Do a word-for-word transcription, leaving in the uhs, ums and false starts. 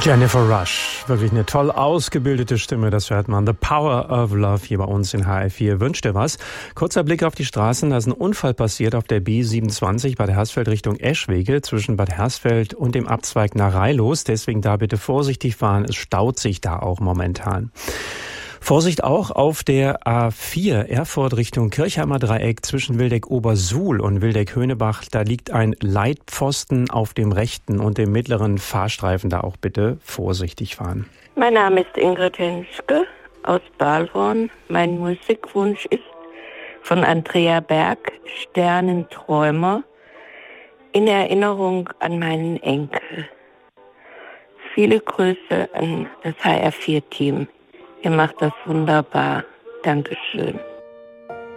Jennifer Rush, wirklich eine toll ausgebildete Stimme, das hört man. The Power of Love hier bei uns in H R vier. Wünscht dir was? Kurzer Blick auf die Straßen, da ist ein Unfall passiert auf der B siebenundzwanzig Bad Hersfeld Richtung Eschwege zwischen Bad Hersfeld und dem Abzweig nach Rheilos. Deswegen da bitte vorsichtig fahren, es staut sich da auch momentan. Vorsicht auch auf der A vier Erfurt Richtung Kirchheimer Dreieck zwischen Wildeck-Obersuhl und Wildeck-Höhnebach. Da liegt ein Leitpfosten auf dem rechten und dem mittleren Fahrstreifen. Da auch bitte vorsichtig fahren. Mein Name ist Ingrid Henschke aus Balhorn. Mein Musikwunsch ist von Andrea Berg, Sternenträumer, in Erinnerung an meinen Enkel. Viele Grüße an das H R vier Team. Ihr macht das wunderbar. Dankeschön.